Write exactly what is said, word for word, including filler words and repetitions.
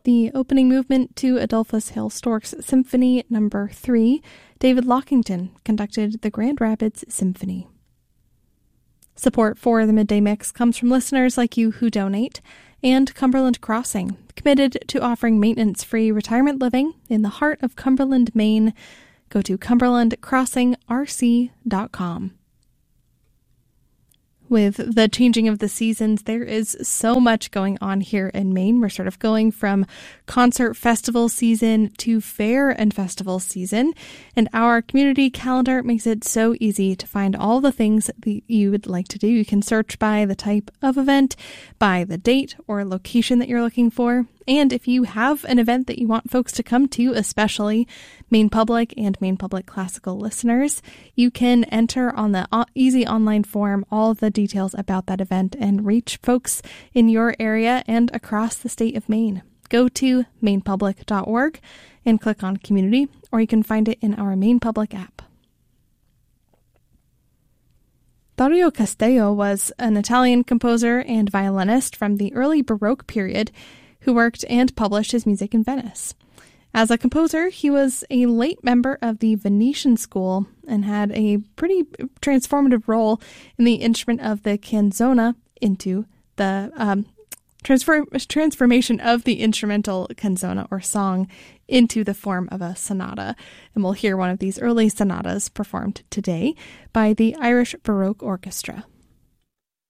The opening movement to Adolphus Hill Storks Symphony Number three, David Lockington conducted the Grand Rapids Symphony. Support for the Midday Mix comes from listeners like you who donate, and Cumberland Crossing, committed to offering maintenance-free retirement living in the heart of Cumberland, Maine. Go to cumberland crossing r c dot com. With the changing of the seasons, there is so much going on here in Maine. We're sort of going from concert festival season to fair and festival season, and our community calendar makes it so easy to find all the things that you would like to do. You can search by the type of event, by the date or location that you're looking for, and if you have an event that you want folks to come to, especially Maine Public and Maine Public Classical listeners, you can enter on the easy online form all the details about that event and reach folks in your area and across the state of Maine. Go to maine public dot org and click on Community, or you can find it in our Maine Public app. Dario Castello was an Italian composer and violinist from the early Baroque period who worked and published his music in Venice. As a composer, he was a late member of the Venetian school and had a pretty transformative role in the instrument of the canzona into the um, transfer, transformation of the instrumental canzona or song into the form of a sonata. And we'll hear one of these early sonatas performed today by the Irish Baroque Orchestra.